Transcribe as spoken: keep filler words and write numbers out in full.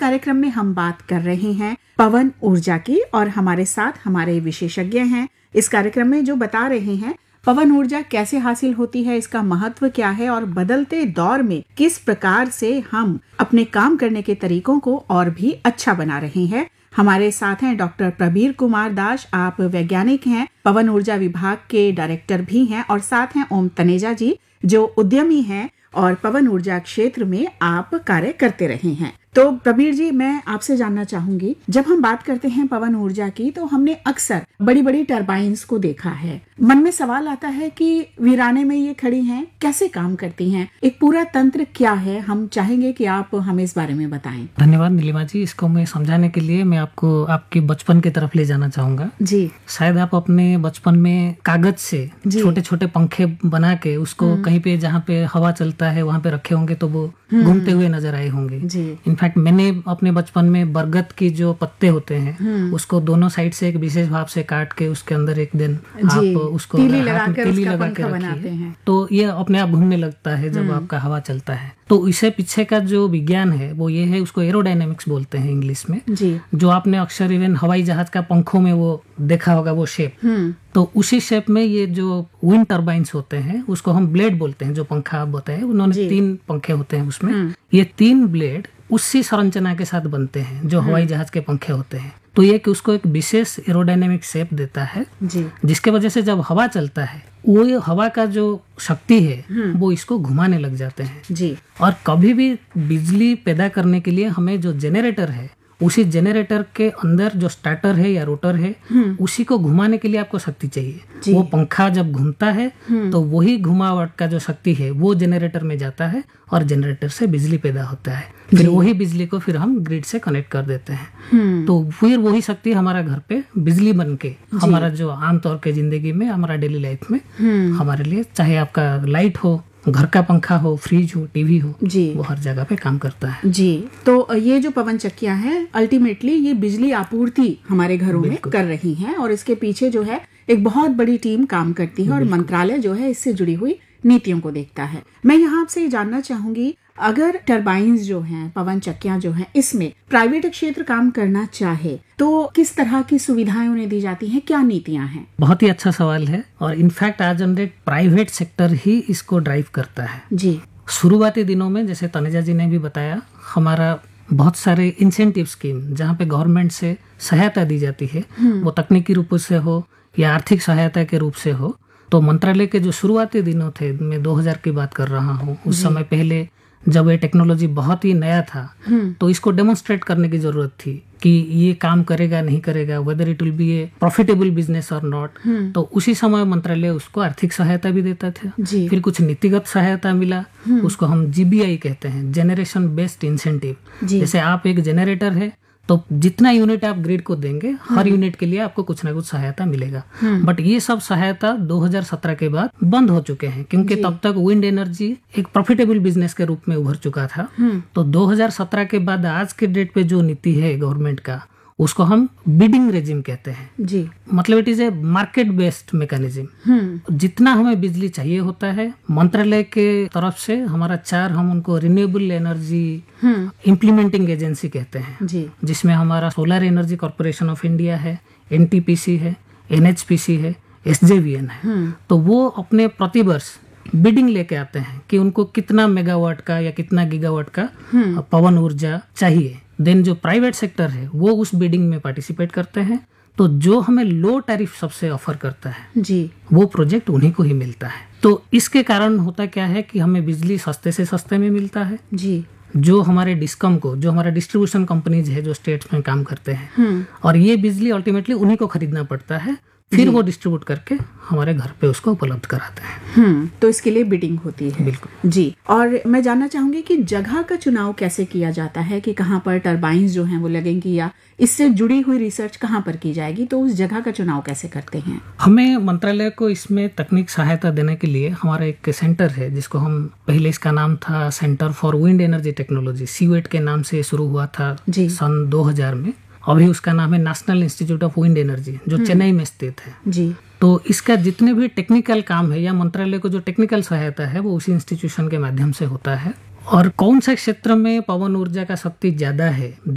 कार्यक्रम में हम बात कर रहे हैं पवन ऊर्जा की और हमारे साथ हमारे विशेषज्ञ हैं इस कार्यक्रम में जो बता रहे हैं पवन ऊर्जा कैसे हासिल होती है, इसका महत्व क्या है और बदलते दौर में किस प्रकार से हम अपने काम करने के तरीकों को और भी अच्छा बना रहे हैं। हमारे साथ हैं डॉक्टर प्रबीर कुमार दास, आप वैज्ञानिक हैं, पवन ऊर्जा विभाग के डायरेक्टर भी हैं और साथ हैं ओम तनेजा जी जो उद्यमी हैं और पवन ऊर्जा क्षेत्र में आप कार्य करते रहे हैं। तो प्रबीर जी, मैं आपसे जानना चाहूंगी, जब हम बात करते हैं पवन ऊर्जा की तो हमने अक्सर बड़ी बड़ी टरबाइन्स को देखा है। मन में सवाल आता है कि वीराने में ये खड़ी हैं, कैसे काम करती हैं, एक पूरा तंत्र क्या है? हम चाहेंगे कि आप हमें इस बारे में बताएं। धन्यवाद नीलिमा जी। इसको मैं समझाने के लिए मैं आपको आपके बचपन की तरफ ले जाना चाहूंगा जी। शायद आप अपने बचपन में कागज से छोटे छोटे पंखे बना के उसको कहीं पे जहाँ पे हवा चलता है वहाँ पे रखे होंगे तो वो घूमते हुए नजर आए होंगे। इनफैक्ट मैंने अपने बचपन में बरगद की जो पत्ते होते हैं उसको दोनों साइड से एक विशेष भाव से काट के उसके अंदर एक दिन आप उसको तीली लगा के तीली लगा के बनाते हैं तो ये अपने आप घूमने लगता है जब आपका हवा चलता है। तो इसे पीछे का जो विज्ञान है वो ये है, उसको एरोडायनेमिक्स बोलते हैं इंग्लिश में जी। जो आपने अक्सर इवन हवाई जहाज का पंखों में वो देखा होगा वो शेप, तो उसी शेप में ये जो विंड टर्बाइन्स होते हैं उसको हम ब्लेड बोलते हैं। जो पंखा आप बताए उन्होंने तीन पंखे होते हैं उसमें, ये तीन ब्लेड उसी संरचना के साथ बनते हैं जो हवाई जहाज के पंखे होते हैं। तो ये कि उसको एक विशेष एरोडायनेमिक शेप देता है जी। जिसके वजह से जब हवा चलता है वो हवा का जो शक्ति है वो इसको घुमाने लग जाते हैं जी। और कभी भी बिजली पैदा करने के लिए हमें जो जेनरेटर है उसी जेनरेटर के अंदर जो स्टार्टर है या रोटर है उसी को घुमाने के लिए आपको शक्ति चाहिए। वो पंखा जब घूमता है तो वही घुमावट का जो शक्ति है वो जेनरेटर में जाता है और जेनरेटर से बिजली पैदा होता है। फिर वही बिजली को फिर हम ग्रिड से कनेक्ट कर देते हैं। तो फिर वही शक्ति हमारा घर पे बिजली बन के हमारा जो आमतौर के जिंदगी में हमारा डेली लाइफ में हमारे लिए, चाहे आपका लाइट हो, घर का पंखा हो, फ्रिज हो, टीवी हो जी, वो हर जगह पे काम करता है जी। तो ये जो पवन चक्कियां हैं अल्टीमेटली ये बिजली आपूर्ति हमारे घरों में कर रही हैं और इसके पीछे जो है एक बहुत बड़ी टीम काम करती है और मंत्रालय जो है इससे जुड़ी हुई नीतियों को देखता है। मैं यहाँ आपसे ये जानना चाहूंगी, अगर टरबाइन्स जो हैं, पवन चक्कियां जो हैं, इसमें प्राइवेट क्षेत्र काम करना चाहे तो किस तरह की सुविधाएं उन्हें दी जाती हैं, क्या नीतियां हैं? बहुत ही अच्छा सवाल है और इनफैक्ट आज जनरेट प्राइवेट सेक्टर ही इसको ड्राइव करता है जी। शुरुआती दिनों में जैसे तनेजा जी ने भी बताया, हमारा बहुत सारे इंसेंटिव स्कीम जहाँ पे गवर्नमेंट से सहायता दी जाती है, वो तकनीकी रूप से हो या आर्थिक सहायता के रूप से हो। तो मंत्रालय के जो शुरुआती दिनों थे, मैं दो हज़ार की बात कर रहा हूँ, उस समय पहले जब ये टेक्नोलॉजी बहुत ही नया था तो इसको डेमोन्स्ट्रेट करने की जरूरत थी कि ये काम करेगा नहीं करेगा, whether it will be A profitable business और नॉट। तो उसी समय मंत्रालय उसको आर्थिक सहायता भी देता था, फिर कुछ नीतिगत सहायता मिला, उसको हम जीबीआई कहते हैं, जेनरेशन बेस्ड इंसेंटिव। जैसे आप एक जेनरेटर है तो जितना यूनिट आप ग्रिड को देंगे हर यूनिट के लिए आपको कुछ ना कुछ सहायता मिलेगा। बट ये सब सहायता दो हज़ार सत्रह के बाद बंद हो चुके हैं क्योंकि तब तक विंड एनर्जी एक प्रॉफिटेबल बिजनेस के रूप में उभर चुका था। तो दो हज़ार सत्रह के बाद आज के डेट पे जो नीति है गवर्नमेंट का उसको हम बिडिंग रेजिम कहते हैं जी। मतलब it is a market based mechanism. जितना हमें बिजली चाहिए होता है मंत्रालय के तरफ से हमारा चार, हम उनको रिन्यूएबल एनर्जी इम्प्लीमेंटिंग एजेंसी कहते हैं जी। जिसमें हमारा solar energy corporation of India है, एनटीपीसी है, एनएचपीसी है, एसजेवीएन है। तो वो अपने प्रतिवर्ष बिडिंग लेके आते हैं कि उनको कितना मेगावाट का या कितना गीगावाट का पवन ऊर्जा चाहिए। देन जो प्राइवेट सेक्टर है वो उस बिडिंग में पार्टिसिपेट करते हैं। तो जो हमें लो टैरिफ सबसे ऑफर करता है जी, वो प्रोजेक्ट उन्हीं को ही मिलता है। तो इसके कारण होता क्या है कि हमें बिजली सस्ते से सस्ते में मिलता है जी। जो हमारे डिस्कम को, जो हमारा डिस्ट्रीब्यूशन कंपनीज है जो स्टेट्स में काम करते हैं, और ये बिजली अल्टीमेटली उन्हीं को खरीदना पड़ता है, फिर वो डिस्ट्रीब्यूट करके हमारे घर पे उसको उपलब्ध कराते हैं। हम्म तो इसके लिए बिडिंग होती है। बिल्कुल जी। और मैं जानना चाहूंगी कि जगह का चुनाव कैसे किया जाता है कि कहाँ पर टरबाइन्स जो हैं वो लगेंगी या इससे जुड़ी हुई रिसर्च कहाँ पर की जाएगी, तो उस जगह का चुनाव कैसे करते हैं? हमें मंत्रालय को इसमें तकनीक सहायता देने के लिए हमारा एक सेंटर है जिसको हम, पहले इसका नाम था centre for wind energy technology, civet के नाम से शुरू हुआ था सन दो हज़ार में। अभी उसका नाम है national institute of wind energy, जो चेन्नई में स्थित है जी। तो इसका जितने भी टेक्निकल काम है या मंत्रालय को जो टेक्निकल सहायता है वो उसी इंस्टीट्यूशन के माध्यम से होता है। और कौन से क्षेत्र में पवन ऊर्जा का शक्ति ज्यादा है,